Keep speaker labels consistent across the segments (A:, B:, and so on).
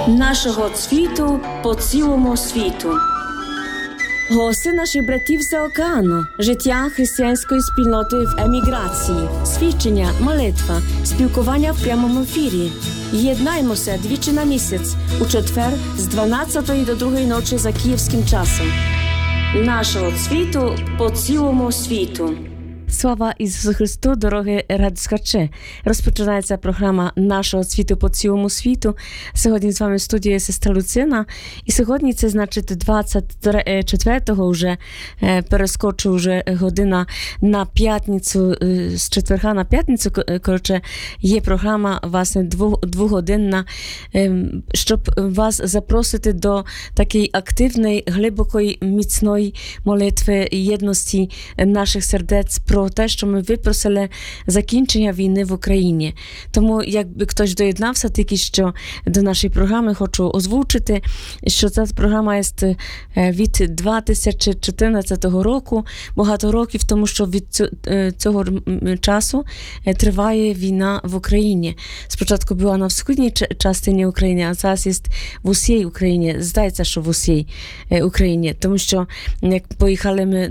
A: Нашого цвіту по цілому світу. Голоси наших братів за океану, життя християнської спільноти в еміграції, свідчення, молитва, спілкування в прямому ефірі. Єднаймося двічі на місяць, у четвер з 12 до 2 ночі за київським часом. Нашого цвіту по цілому світу.
B: Слава Ісусу Христу, дорогі радіослухачі! Розпочинається програма «Нашого цвіту по цілому світу». Сьогодні з вами в студії сестра Люцина. І сьогодні це, значить, 24-го вже перескочу вже година на п'ятницю, з четверга на п'ятницю, коротше, є програма, власне, двогодинна, щоб вас запросити до такої активної, глибокої, міцної молитви єдності наших сердець про те, що ми випросили закінчення війни в Україні. Тому, якби хтось доєднався тільки що до нашої програми, хочу озвучити, що ця програма є від 2014 року, багато років, тому що від цього часу триває війна в Україні. Спочатку була на східній частині України, а зараз є в усій Україні. Здається, що в усій Україні. Тому що, як поїхали ми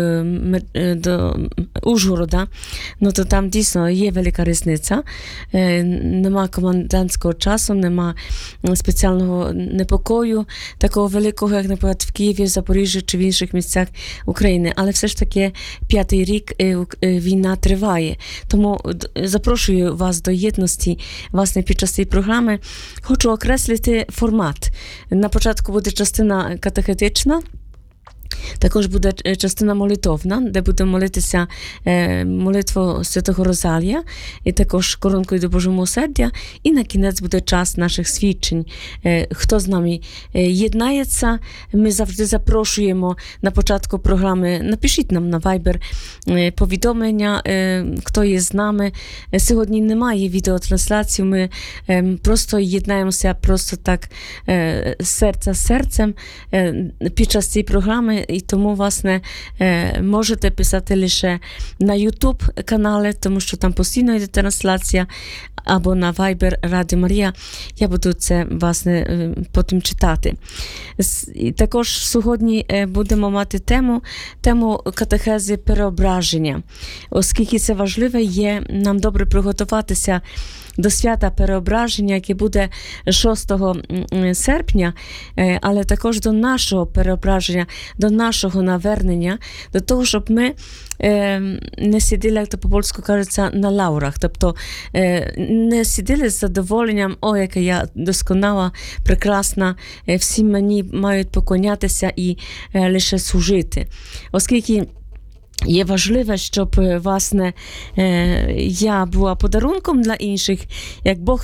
B: до Ужгорода, ну то там дійсно є велика різниця. Нема комендантського часу, нема спеціального непокою, такого великого, як, наприклад, в Києві, в Запоріжжі чи в інших місцях України. Але все ж таки 5-й рік війна триває. Тому запрошую вас до єдності, власне, під час цієї програми. Хочу окреслити формат. На початку буде частина катехетична, також буде частина молитовна, де будемо молитися молитву Святого Розалія, і також коронкою до Божого милосердя, і на кінець буде час наших свідчень. Хто з нами єднається, ми завжди запрошуємо на початку програми, напишіть нам на Viber повідомлення, хто є з нами. Сьогодні немає відеотрансляції, ми просто єднаємося просто так серця з серцем під час цієї програми. І тому, власне, можете писати лише на YouTube-каналі, тому що там постійно йде трансляція, або на Viber Радіо Марія. Я буду це, власне, потім читати. І також сьогодні будемо мати тему катехези переображення. Оскільки це важливе, є нам добре приготуватися до свята переображення, яке буде 6 серпня, але також до нашого переображення, до нашого навернення, до того, щоб ми не сиділи, як то по-польську кажеться, на лаврах. Тобто не сиділи з задоволенням, о, яка я досконала, прекрасна, всі мені мають поклонятися і лише служити. Оскільки є важливе, щоб, власне, я була подарунком для інших, як Бог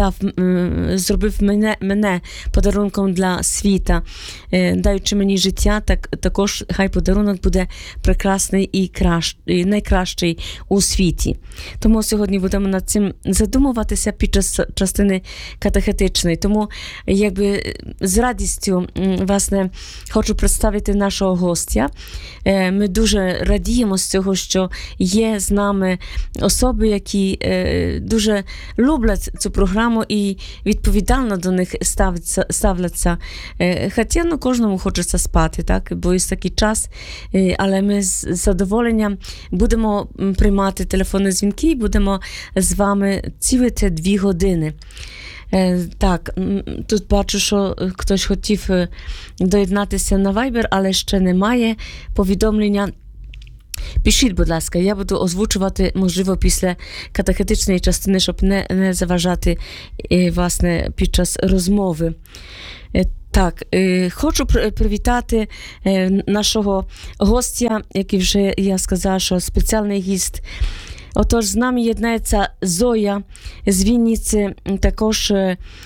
B: зробив мене подарунком для світа, даючи мені життя, також хай подарунок буде прекрасний і найкращий у світі. Тому сьогодні будемо над цим задумуватися під час частини катехетичної. Тому, якби, з радістю, власне, хочу представити нашого гостя. Ми дуже радіємо з цього, що є з нами особи, які дуже люблять цю програму і відповідально до них ставляться. Хоча, ну, кожному хочеться спати, так? Бо є такий час, але ми з задоволенням будемо приймати телефонні дзвінки і будемо з вами цілити 2 години. Так, тут бачу, що хтось хотів доєднатися на Viber, але ще немає повідомлення. Пишіть, будь ласка, я буду озвучувати, можливо, після катехетичної частини, щоб не заважати, власне, під час розмови. Так, хочу привітати нашого гостя, який вже, я сказала, що спеціальний гість. Отож, з нами єднається Зоя з Вінниці, також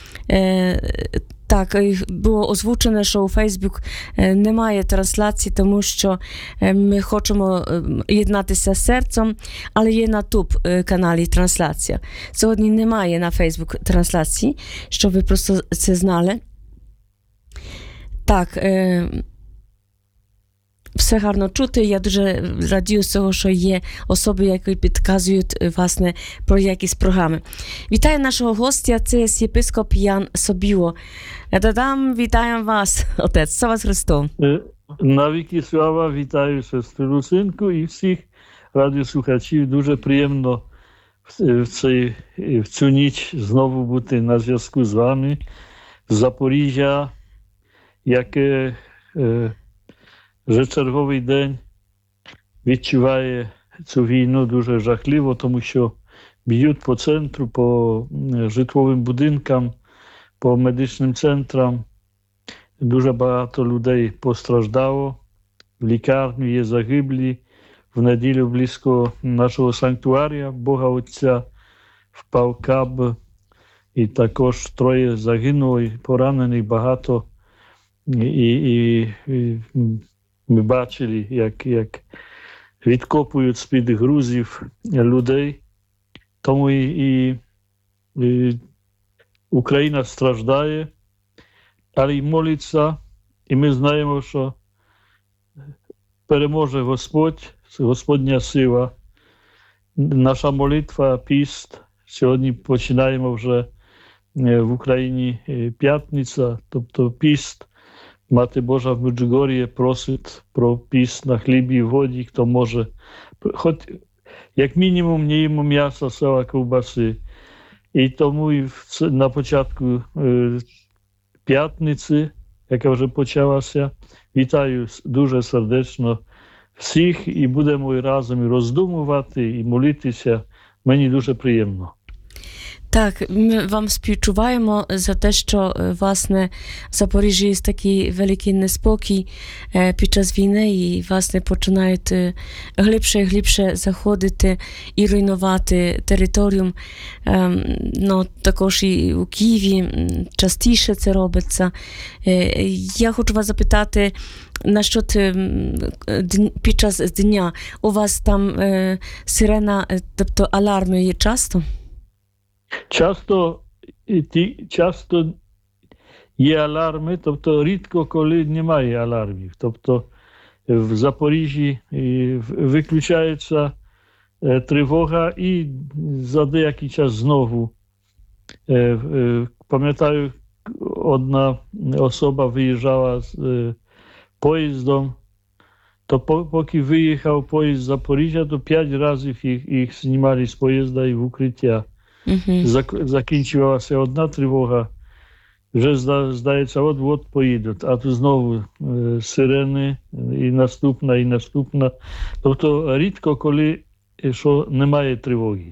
B: так, було озвучено, що у Facebook немає трансляції, тому що ми хочемо єднатися з серцем, але є на YouTube-каналі трансляція. Сьогодні немає на Facebook трансляції, щоб ви просто це знали. Так, все гарно чути. Я дуже радію з того, що є особи, які підказують, власне, про якісь програми. Вітаю нашого гостя, це є єпископ Ян Собіло. Вітаю вас, отець. Слава Христу.
C: Навіки слава, вітаю сестру Луцинку і всіх радіослухачів. Дуже приємно в цю ніч знову бути на зв'язку з вами. З Запоріжжя, яке вже черговий день відчуває цю війну дуже жахливо, тому що б'ють по центру, по житловим будинкам, по медичним центрам. Дуже багато людей постраждало. В лікарні є загиблі. В неділю близько нашого санктуарія Бога Отця впав каб. І також 3 загинуло, і поранених багато. І ми бачили, як відкопують з-під грузів людей. Тому і Україна страждає, але й молиться. І ми знаємо, що переможе Господь, Господня сила. Наша молитва, піст. Сьогодні починаємо вже в Україні п'ятниця, тобто піст. Мати Божа в Меджугор'ї просить про піст на хлібі і воді, хто може. Хоч як мінімум не їмо м'яса, сала, ковбаси. І тому і на початку п'ятниці, яка вже почалася, вітаю дуже сердечно всіх і будемо і разом роздумувати, і молитися. Мені дуже приємно.
B: Так, ми вам співчуваємо за те, що, власне, в Запоріжжі є такий великий неспокій під час війни і, власне, починають глибше і глибше заходити і руйнувати територію. Також і у Києві частіше це робиться. Я хочу вас запитати, насчет під час дня у вас там сирена, тобто аларми є часто?
C: Часто є аларми, тобто рідко коли немає алармів. Тобто в Запоріжжі виключається тривога і за деякий час знову. Пам'ятаю, одна особа виїжджала з поїздом, то поки виїхав поїзд з Запоріжжя, то 5 разів їх знімали з поїзда і в укриття. Закінчилася одна тривога, вже, здається, от поїдуть, а тут знову сирени, і наступна. Тобто рідко, коли що немає тривоги.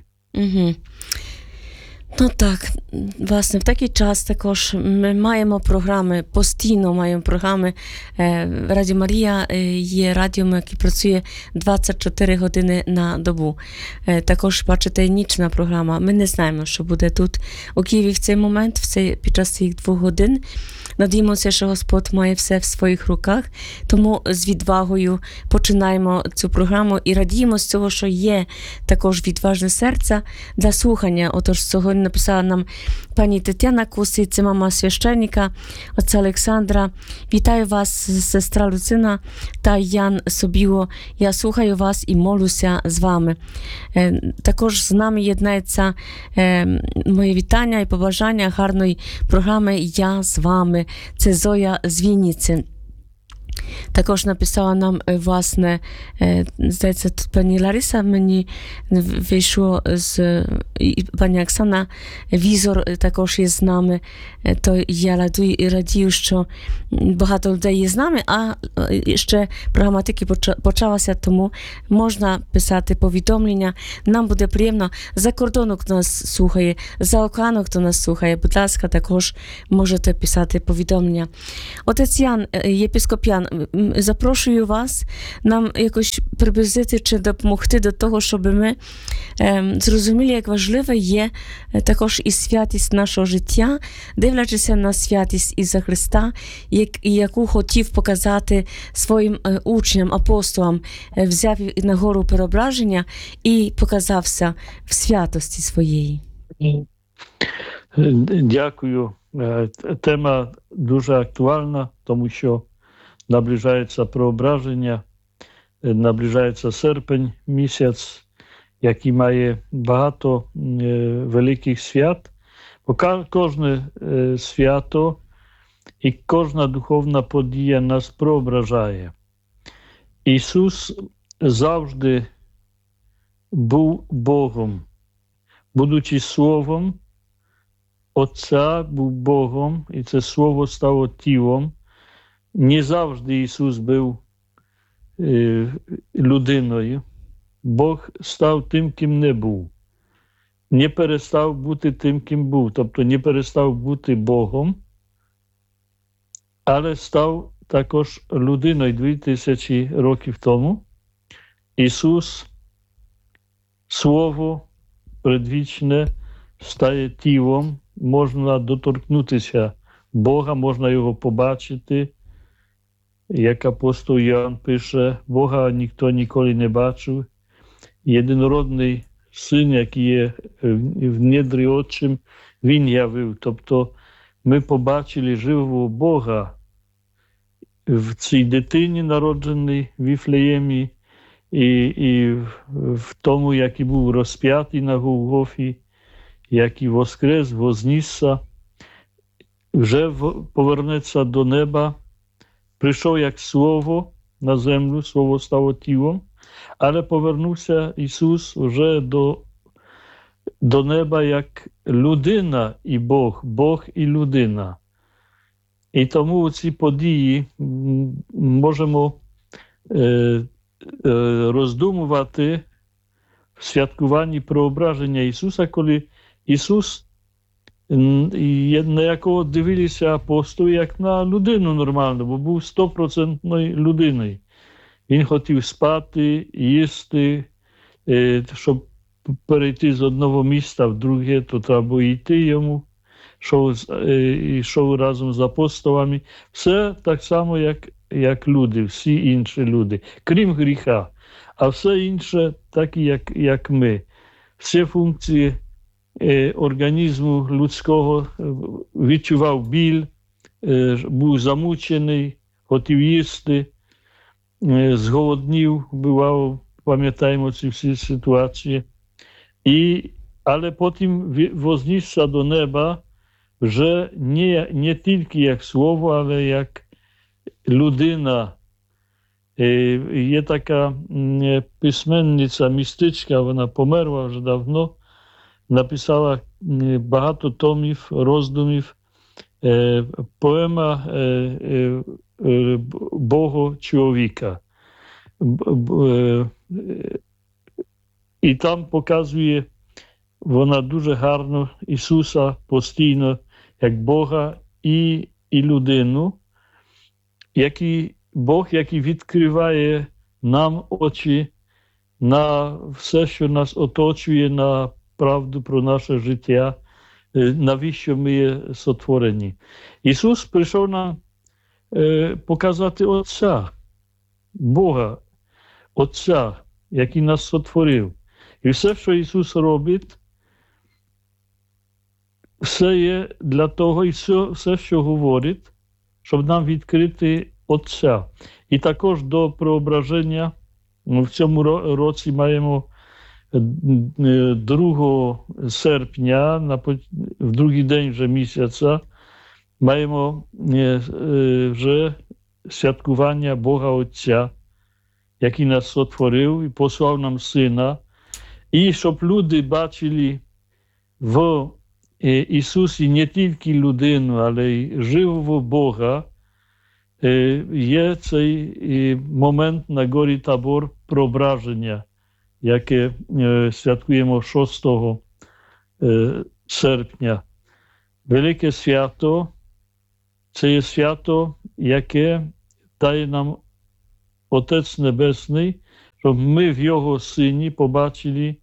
B: Ну так, власне, в такий час також ми маємо програми, постійно маємо програми. Радіо Марія є радіо, яке працює 24 години на добу. Також, бачите, нічна програма. Ми не знаємо, що буде тут у Києві в цей момент, під час цих 2 годин. Надіємося, що Господь має все в своїх руках, тому з відвагою починаємо цю програму і радіємо з цього, що є також відважне серце для слухання. Отож, сьогодні написала нам пані Тетяна Куси, це мама священника, отця Олександра. Вітаю вас, сестра Луцина та Ян Собіло. Я слухаю вас і молюся з вами. Також з нами єднається моє вітання і побажання гарної програми «Я з вами». Це Зоя з Вінниці. Також написала нам, власне, здається, тут пані Лариса, мені вийшло з пані Оксана, візор також є з нами, то я радію, що багато людей є з нами, а ще програма тільки почалася, тому можна писати повідомлення, нам буде приємно. За кордону, хто нас слухає, за океану, хто нас слухає, будь ласка, також можете писати повідомлення. Отець Ян, єпископ Ян, запрошую вас нам якось приблизити чи допомогти до того, щоб ми зрозуміли, як важливе є також і святість нашого життя, дивлячися на святість Ісуса Христа, яку хотів показати своїм учням, апостолам, взяв на гору переображення і показався в святості своєї.
C: Дякую. Тема дуже актуальна, тому що наближається преображення. наближається серпень місяць, який має багато великих свят. Бо кожне свято і кожна духовна подія нас преображає. Ісус завжди був Богом. Будучи Словом Отця, був Богом, і це Слово стало тілом. Не завжди Ісус був людиною. Бог став тим, ким не був. Не перестав бути тим, ким був. Тобто не перестав бути Богом, але став також людиною 2000 років тому. Ісус, Слово предвічне, стає тілом, можна доторкнутися Бога, можна його побачити. Як апостол Іоанн пише, Бога ніхто ніколи не бачив. Єдинородний Син, який є в недрі Отчим, Він явив. Тобто ми побачили живого Бога в цій дитині, народженій в Віфлеємі, і в тому, який був розп'ятий на Голгофі, який воскрес, вознісся, вже повернеться до неба, прийшов як Слово на землю, Слово стало тілом, але повернувся Ісус вже до неба як людина і Бог, Бог і людина. І тому ці події можемо роздумувати в святкуванні преображення Ісуса, коли Ісус, на якого дивилися апостоли, як на людину нормальну, бо був 100% людиною. Він хотів спати, їсти, щоб перейти з одного міста в друге, то треба йти йому, йшов разом з апостолами. Все так само, як люди, всі інші люди, крім гріха. А все інше так, як ми. Всі функції організму людського відчував біль, був замучений, хотів їсти, зголоднів, бував, пам'ятаємо ці всі ситуації. Але потім вознісся до неба вже не тільки як Слово, але як людина. Є така письменниця, містичка, вона померла вже давно, написала багато томів, роздумів, поема Бога чоловіка. І там показує вона дуже гарно Ісуса постійно як Бога і людину, Бог, який відкриває нам очі на все, що нас оточує, на правду про наше життя, навіщо ми є сотворені. Ісус прийшов нам показати Отця, Бога, Отця, який нас сотворив. І все, що Ісус робить, все є для того, і все, що говорить, щоб нам відкрити Отця. І також до преображення в цьому році маємо 2 серпня, в другий день вже місяця, маємо вже святкування Бога Отця, який нас сотворив і послав нам Сина. І щоб люди бачили в Ісусі не тільки людину, але й живого Бога, є цей момент на горі Табор преображення, яке святкуємо 6 серпня. Велике свято – це є свято, яке дає нам Отець Небесний, щоб ми в Його Сині побачили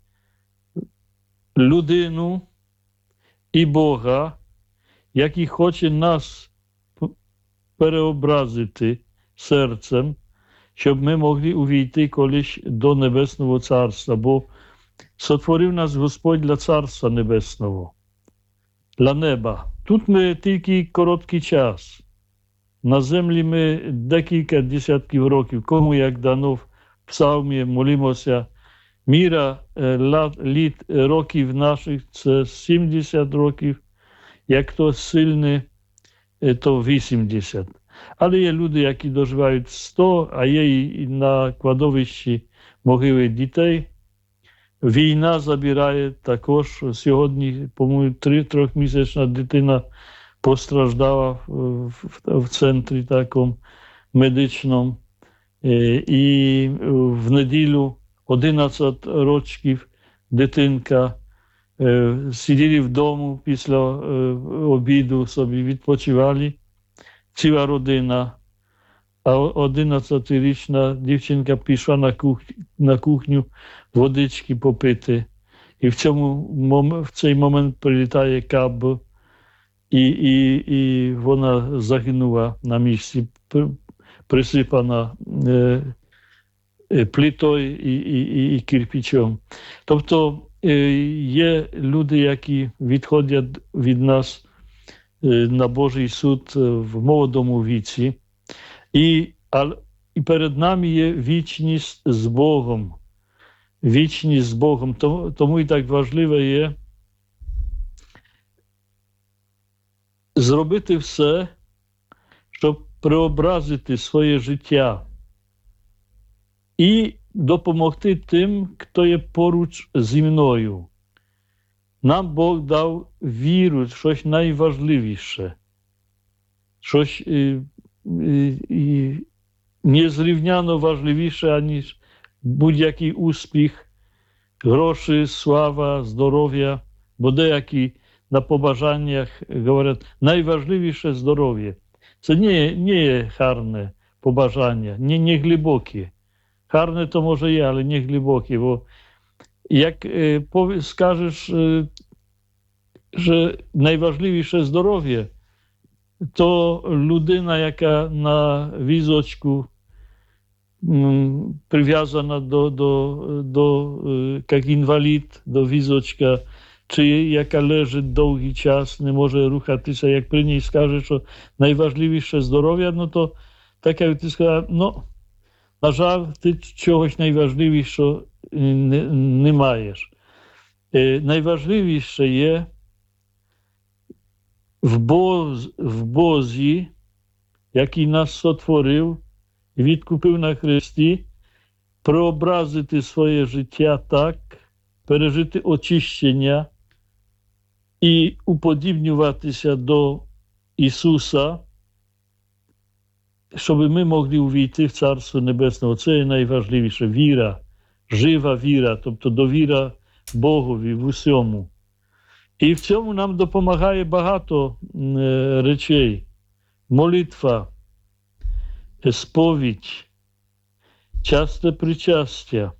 C: людину і Бога, який хоче нас переобразити серцем, щоб ми могли увійти колись до Небесного Царства, бо сотворив нас Господь для Царства Небесного, для неба. Тут ми тільки короткий час. На землі ми декілька десятків років, кому як дано псалмі молимося. Міра років наших – це 70 років, як хто сильний, то 80. Але є люди, які доживають 100, а є і на кладовищі могили дітей. Війна забирає також. Сьогодні, по-моєму, 3-місячна дитина постраждала в центрі такому медичному. І в неділю 11 років дитинка сиділи вдома після обіду, собі відпочивали. Ціла родина, а 11-річна дівчинка пішла на кухню водички попити. І в цей момент прилітає каб, і вона загинула на місці, присипана плитою і кирпичом. Тобто є люди, які відходять від нас на Божий суд в молодому віці. І перед нами є вічність з Богом. Вічність з Богом. Тому і так важливо є зробити все, щоб преобразити своє життя і допомогти тим, хто є поруч зі мною. Нам Бог дав віру, щось найважливіше, щось незрівняно важливіше, аніж будь-який успіх, гроші, слава, здоров'я. Бо деякі на побажаннях говорять, найважливіше здоров'я. Це не є гарне побажання, не глибоке. Гарне то може є, але не глибоке, бо як скажеш, що найважливіше здоров'я, то людина, яка на візочку прив'язана як інвалід до візочка, чи яка лежить довгий час, не може рухатися, як при ній скаже, що найважливіше здоров'я, ну то так як ти сказав, на жаль, ти чогось найважливішого не маєш. Найважливіше є в Бозі, який нас сотворив і відкупив на Христі, преобразити своє життя так, пережити очищення і уподібнюватися до Ісуса, щоб ми могли увійти в Царство Небесне. Це є найважливіше. Віра, жива віра, тобто довіра Богові в усьому. І в цьому нам допомагає багато речей. Молитва, сповідь, часте причастя,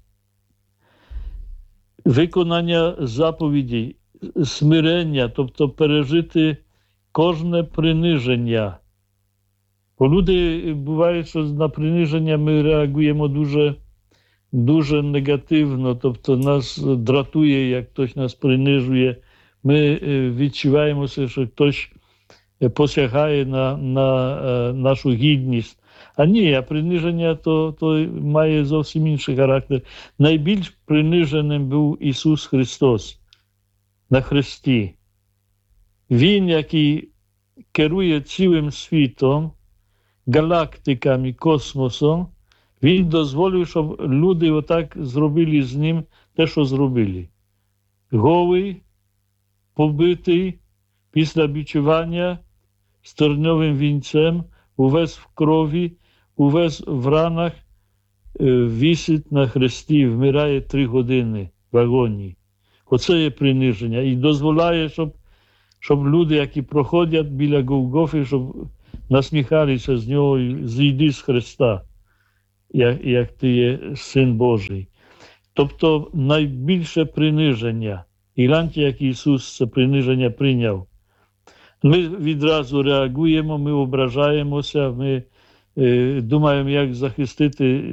C: виконання заповідей, смирення, тобто пережити кожне приниження. Бо люди, буває, що на приниження ми реагуємо дуже негативно, тобто нас дратує, як хтось нас принижує. Ми відчуваємо, що хтось посягає на нашу гідність. А ні, а приниження то має зовсім інший характер. Найбільш приниженим був Ісус Христос на хресті. Він, який керує цілим світом, галактиками, космосом, він дозволив, щоб люди отак зробили з ним те, що зробили. Голий, побитий, після бичування, з терновим вінцем, увесь в крові, увесь в ранах, висить на хресті, вмирає 3 години в агонії. Оце є приниження. І дозволяє, щоб люди, які проходять біля Голгофи, щоб насміхалися з нього, зійди з Христа, як ти є Син Божий. Тобто найбільше приниження. І гляньте, як Ісус це приниження прийняв. Ми відразу реагуємо, ми ображаємося, ми думаємо, як захистити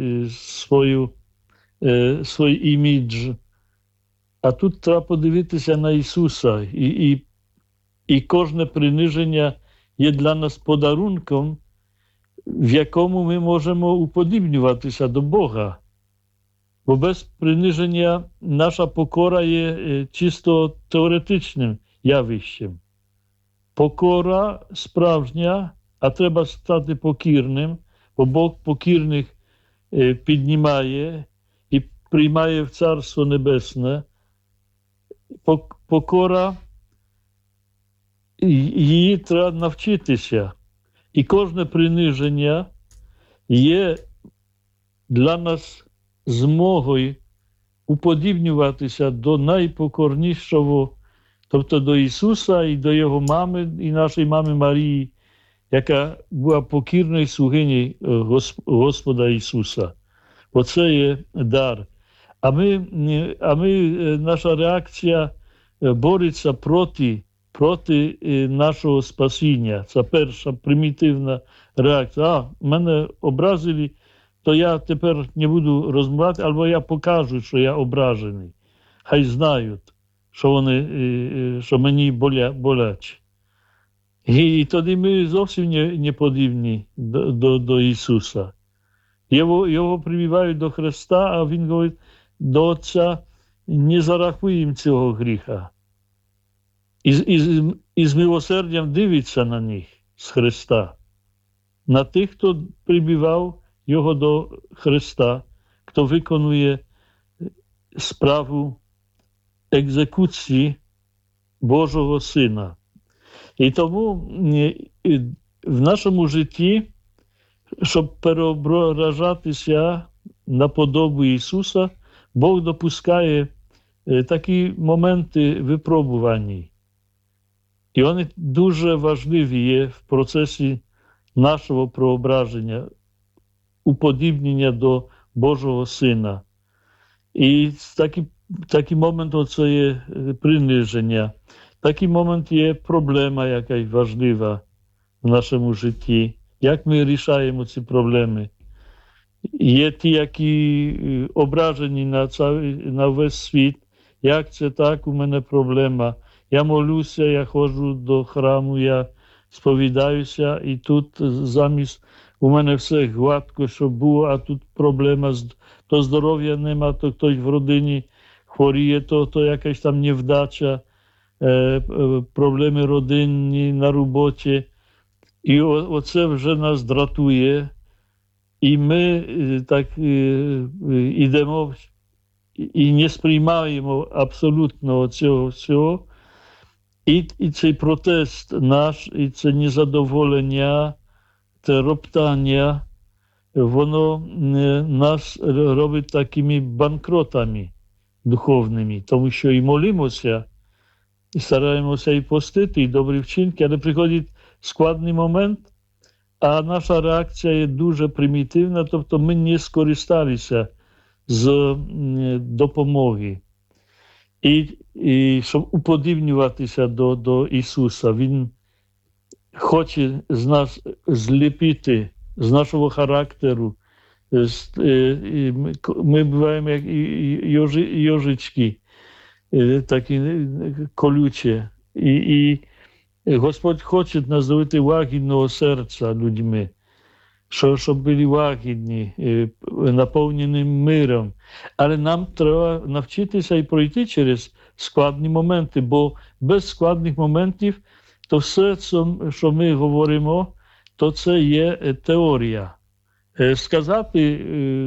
C: свій імідж. А тут треба подивитися на Ісуса. І кожне приниження є для нас подарунком, в якому ми можемо уподібнюватися до Бога. Бо без приниження наша покора є чисто теоретичним явищем. Покора справжня, а треба стати покірним, бо Бог покірних піднімає і приймає в Царство Небесне. Покора, її треба навчитися. І кожне приниження є для нас змогою уподібнюватися до найпокорнішого, тобто до Ісуса і до Його мами, і нашої мами Марії, яка була покірною слугинею Господа Ісуса. Оце є дар. А наша реакція бореться проти нашого спасіння. Це перша примітивна реакція. Мене образили, то я тепер не буду розмовляти, або я покажу, що я ображений. Хай знають, що мені боляче. І тоді ми зовсім не подібні до Ісуса. Його привівають до Христа, а Він говорить, до Отця не зарахуй їм цього гріха. І з милосердям дивиться на них з Христа. На тих, хто прибивав його до Христа, хто виконує справу екзекуції Божого Сина. І тому в нашому житті, щоб переображатися на подобу Ісуса, Бог допускає такі моменти випробувань. І вони дуже важливі є в процесі нашого преображення, уподібнення до Божого Сина. І такий момент це є приниження. Такий момент є проблема, яка важлива в нашому житті. Як ми рішаємо ці проблеми? Є ті, які ображені на весь світ. Як це так, у мене проблема? Я молюся, я ходжу до храму, я сповідаюся, і тут замість у мене все гладко, що було, а тут проблема, то здоров'я нема, то хтось в родині хворіє, то якась там невдача, проблеми родинні на роботі. І оце вже нас дратує. І ми так йдемо і не сприймаємо абсолютно цього всього. І цей протест наш, і це незадоволення, це роптання, воно нас робить такими банкротами духовними, тому що і молимося, і стараємося і постити, і добрі вчинки, але приходить складний момент, а наша реакція є дуже примітивна, тобто ми не скористалися з допомоги. І щоб уподібнюватися до Ісуса, Він хоче з нас зліпити, з нашого характеру. Ми буваємо як йожички, такі колючі. І Господь хоче нас зробити лагідного серця людьми, щоб були лагідні, наповнені миром. Але нам треба навчитися і пройти через складні моменти, бо без складних моментів то все, що ми говоримо, то це є теорія. Сказати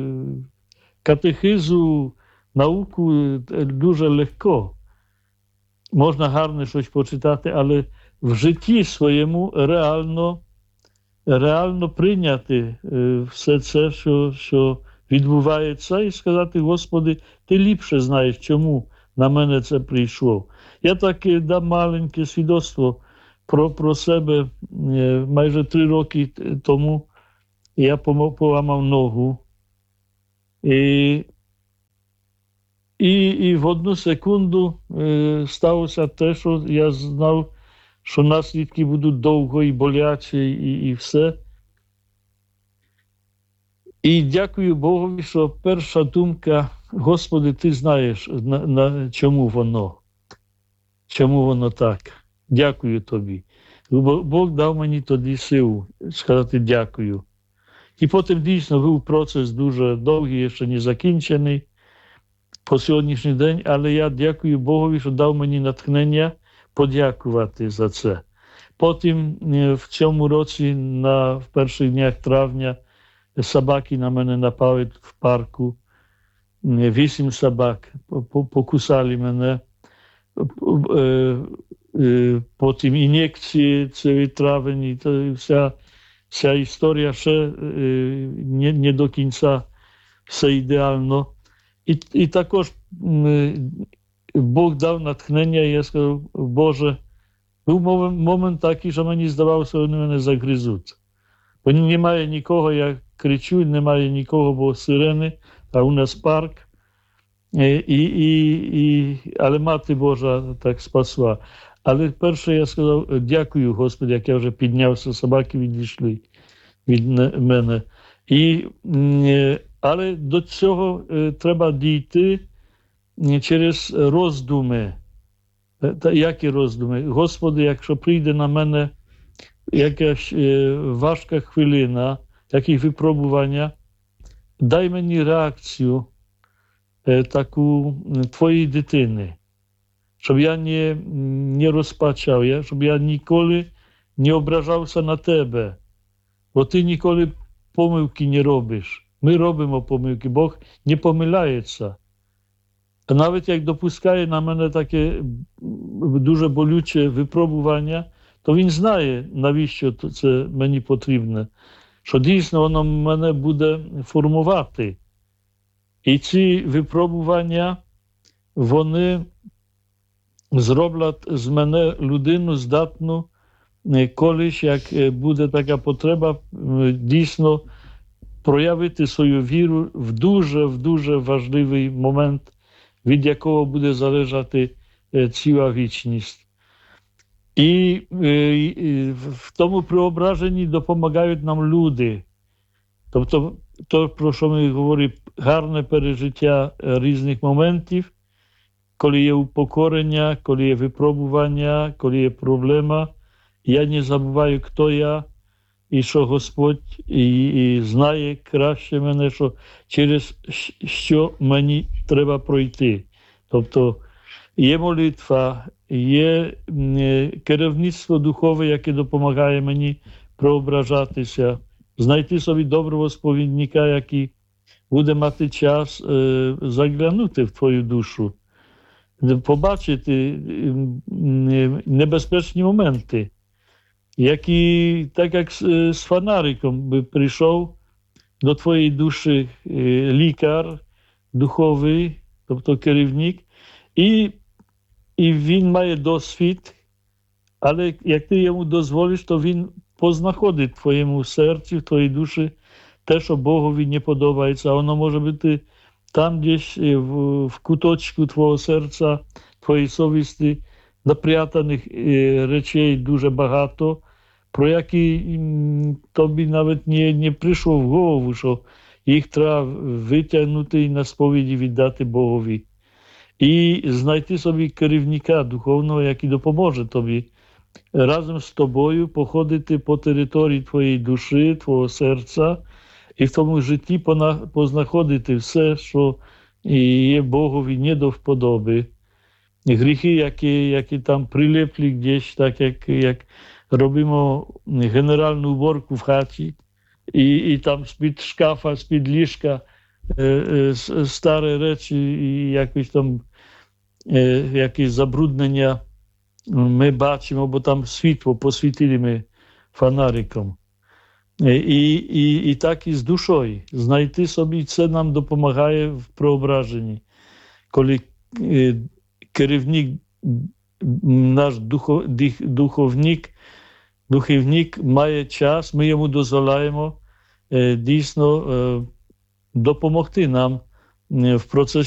C: катехизу, науку дуже легко. Можна гарно щось почитати, але в житті своєму реально прийняти все це, що відбувається, і сказати, Господи, Ти ліпше знаєш, чому на мене це прийшло. Я так дам маленьке свідоцтво про себе. Майже 3 роки тому я поламав ногу. І в одну секунду сталося те, що я знав, що наслідки будуть довго і болячі, і все. І дякую Богові, що перша думка, Господи, Ти знаєш, чому воно так. Дякую Тобі. Бог дав мені тоді силу сказати дякую. І потім дійсно був процес дуже довгий, ще не закінчений. по сьогоднішній день, але я дякую Богові, що дав мені натхнення подякувати за це. Потім в цьому році, в перших днях травня, собаки на мене напали в парку. 8 собак покусали мене. Потім ін'єкції цілий травень, і вся історія ще не до кінця все ідеально. І також Бог дав натхнення, і я сказав, Боже, був момент такий, що мені здавалося, що вони мене загризуть. Бо немає нікого, я кричу, немає нікого, бо сирени, а у нас парк. Але Мати Божа так спасла. Але перше я сказав, дякую, Господи, як я вже піднявся, собаки відійшли від мене. Але до цього треба дійти через роздуми. Які роздуми? Господи, якщо прийде на мене якась важка хвилина, якісь випробування, дай мені реакцію таку Твоєї дитини, щоб я не розпачав, щоб я ніколи не ображався на Тебе, бо Ти ніколи помилки не робиш. Ми робимо помилки, Бог не помиляється. А навіть як допускає на мене таке дуже болюче випробування, то Він знає, навіщо це мені потрібно. Що дійсно воно мене буде формувати. І ці випробування, вони зроблять з мене людину здатну, колись, як буде така потреба, дійсно проявити свою віру в дуже важливий момент, від якого буде залежати ціла вічність. І в тому преображенні допомагають нам люди. Тобто, то, про що ми говоримо, гарне пережиття різних моментів, коли є упокорення, коли є випробування, коли є проблема. Я не забуваю, хто я, і що Господь і знає краще мене, що через що мені треба пройти. Тобто є молитва, є керівництво духове, яке допомагає мені преображатися, знайти собі доброго сповідника, який буде мати час заглянути в твою душу, побачити небезпечні моменти, який, так як з фонариком би прийшов до твоєї душі лікар духовий, тобто керівник, і він має досвід, але як ти йому дозволиш, то він познаходить в твоєму серці, в твоїй душі те, що Богові не подобається. А воно може бути там десь в куточку твого серця, твоєї совісті, напрятаних речей дуже багато, про які тобі навіть не прийшло в голову, що їх треба витягнути і на сповіді віддати Богові. І знайти собі керівника духовного, який допоможе тобі разом з тобою походити по території твоєї душі, твого серця, і в тому житті познаходити все, що є Богові не до вподоби. Гріхи, які там прилеплі десь, так як робимо генеральну уборку в хаті, і там з-під шкафа, з-під ліжка старі речі і якісь там якісь забруднення ми бачимо, бо там світло посвітили ми фонариком. І так і з душою. Знайти собі, це нам допомагає в преображенні. Коли керівник, наш духовник має час, ми йому дозволяємо дійсно допомогти нам в процесі